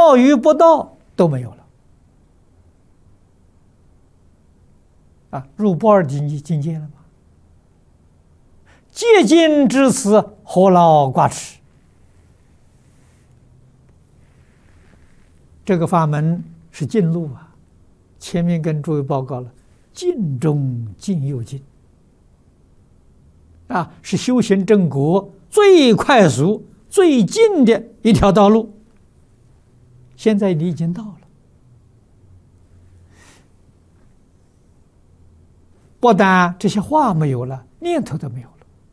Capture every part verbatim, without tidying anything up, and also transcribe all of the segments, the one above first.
到与不到都没有了啊！入不二境境界了吗？戒尽至此，何劳挂齿？这个法门是近路啊！前面跟诸位报告了，近中近又近啊，是修行正果最快速、最近的一条道路。现在你已经到了，不但这些话没有了，念头都没有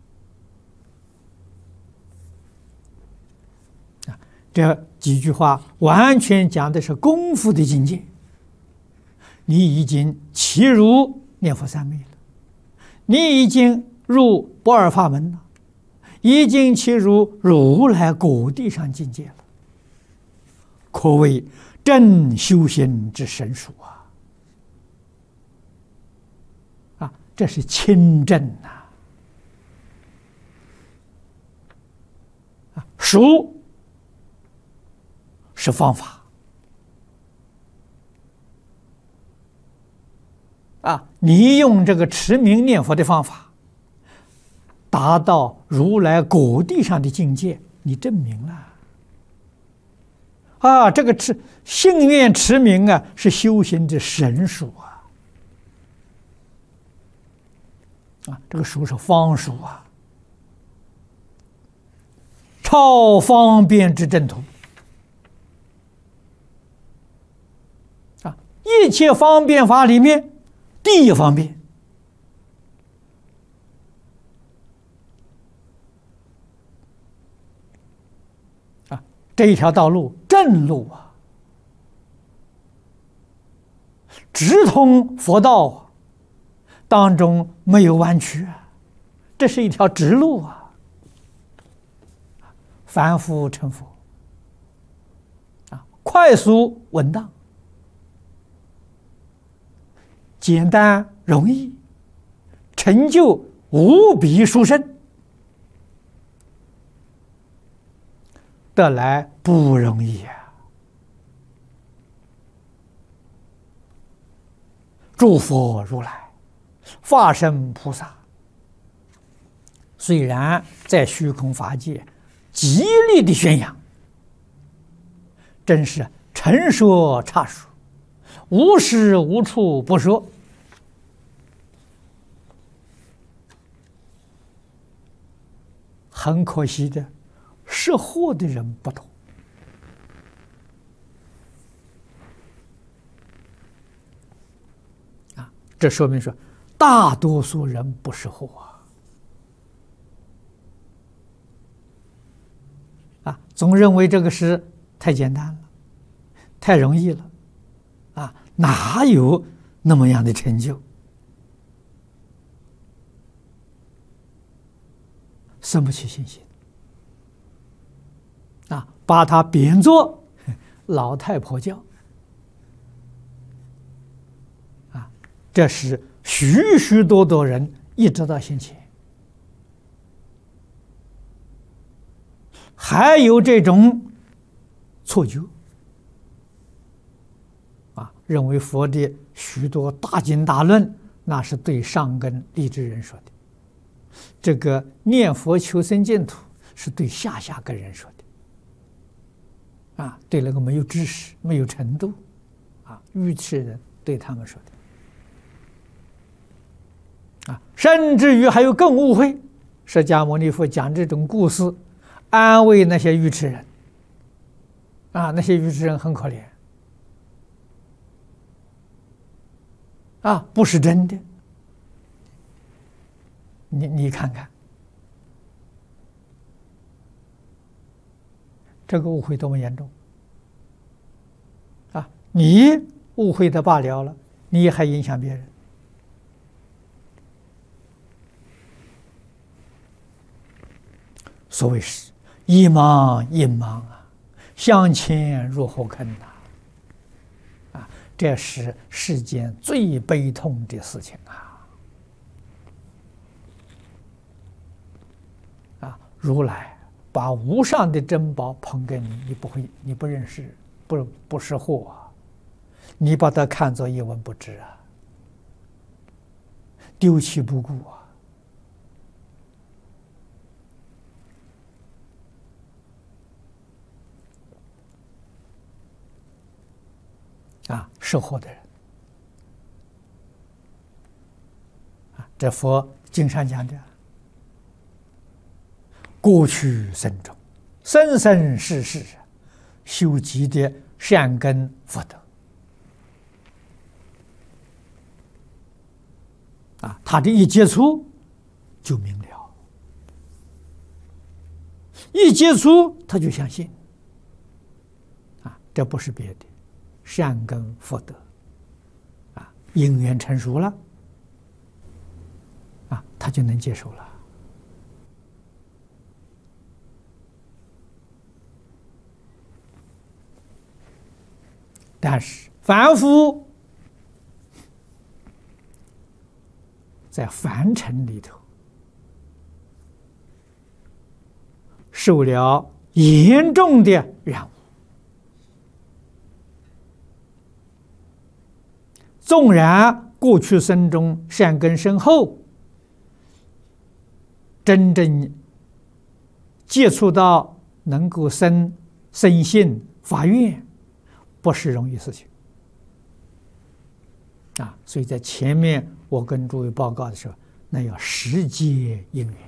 了。啊，这几句话完全讲的是功夫的境界。你已经契入念佛三昧了，你已经入不二法门了，已经契入如来果地上境界了，可谓正修行之神属啊！啊，这是亲证呐！啊，属是方法啊，你用这个持名念佛的方法，达到如来果地上的境界，你证明了。啊，这个持信愿持名啊，是修行的神属啊！啊，这个属是方属啊，超方便之正途啊！一切方便法里面，第一方便啊，这一条道路。正路啊，直通佛道啊，当中没有弯曲啊，这是一条直路啊。凡夫成佛啊，快速稳当，简单容易，成就无比殊胜，得来不容易啊！诸佛如来、法身菩萨，虽然在虚空法界极力的宣扬，真是诚说差说，无时无处不说。很可惜的，识货的人不多啊，这说明说大多数人不识货啊，啊，总认为这个事太简单了，太容易了，啊，哪有那么样的成就？生不起信心啊，把它贬作老太婆教啊，这是许许多多人一直到现前还有这种错觉啊，认为佛的许多大经大论那是对上根立志人说的，这个念佛求生净土是对下下根人说的啊，对那个没有知识没有程度啊愚痴人对他们说的啊，甚至于还有更误会，释迦牟尼佛讲这种故事安慰那些愚痴人啊，那些愚痴人很可怜啊，不是真的。你你看看，这个误会多么严重啊！你误会的罢了了，你还影响别人。所谓是一忙一忙啊，向前入火坑呐！啊，这是世间最悲痛的事情啊！如来把无上的珍宝捧给你，你不会，你不认识不不是货啊！你把它看作一文不值啊，丢弃不顾啊！啊，识货的人啊，这佛经上讲的，过去生中，生生世世修积的善根福德啊，他这一接触就明了，一接触他就相信啊，这不是别的，善根福德啊，因缘成熟了啊，他就能接受了。但是凡夫在凡尘里头受了严重的染污，纵然过去生中善根深厚，真正接触到能够生生信发愿，不是容易事情啊！所以在前面我跟诸位报告的时候，那要时节因缘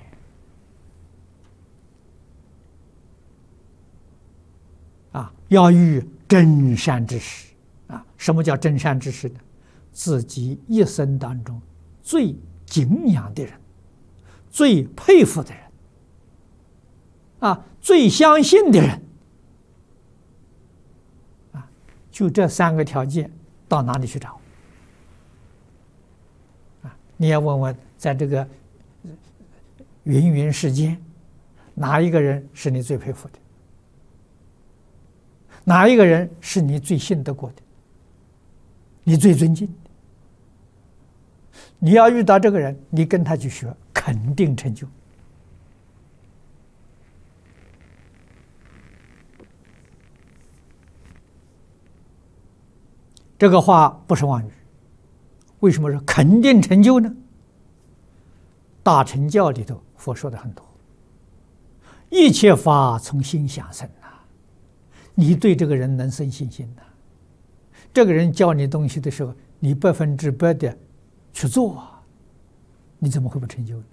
啊，要遇真善之时啊！什么叫真善之时呢？自己一生当中最敬仰的人，最佩服的人啊，最相信的人。就这三个条件，到哪里去找？啊，你要问问，在这个芸芸世间，哪一个人是你最佩服的？哪一个人是你最信得过的？你最尊敬的？你要遇到这个人，你跟他去学，肯定成就。这个话不是妄语，为什么是肯定成就呢？大乘教里头佛说的很多，一切法从心想生呐、啊，你对这个人能生信心呐、啊，这个人教你东西的时候，你百分之百的去做啊，你怎么会不成就呢？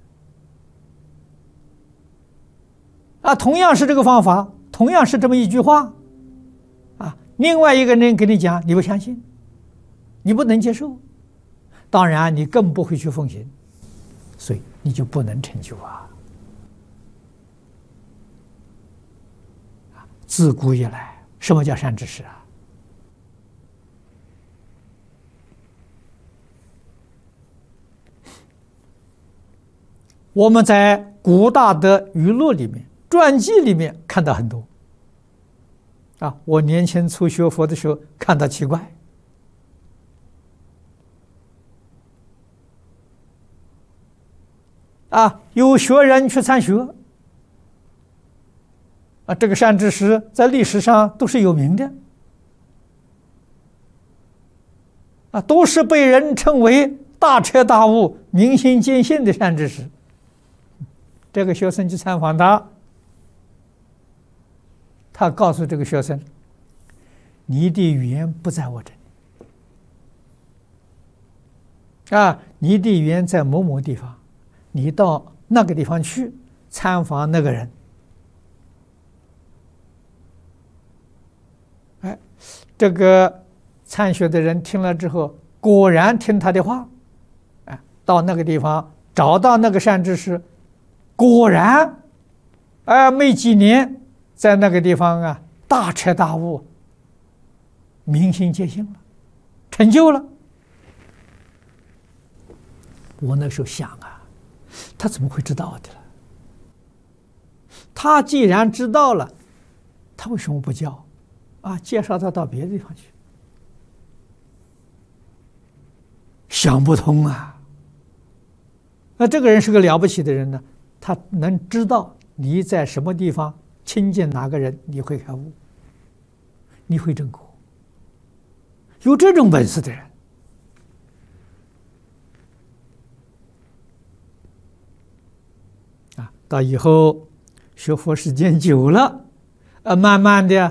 啊，同样是这个方法，同样是这么一句话，啊，另外一个人跟你讲，你不相信。你不能接受，当然你更不会去奉行，所以你就不能成就啊！自古以来，什么叫善知识啊？我们在古大德语录里面、传记里面看到很多啊。我年轻初学佛的时候看到奇怪。啊，有学人去参学，啊，这个善知识在历史上都是有名的，啊，都是被人称为大彻大悟、明心见性的善知识。这个学生去参访他，他告诉这个学生：“你的缘不在我这里，啊，你的缘在某某地方。”你到那个地方去参访那个人，哎，这个参学的人听了之后，果然听他的话，哎，到那个地方找到那个善知识，果然，哎，没几年，在那个地方啊，大彻大悟，明心见性了，成就了。我那时候想啊。他怎么会知道的了？他既然知道了，他为什么不教？啊，介绍他到别的地方去？想不通啊！那这个人是个了不起的人呢，他能知道你在什么地方亲近哪个人，你会开悟。 你会证果。有这种本事的人，啊，到以后学佛时间久了，呃，慢慢的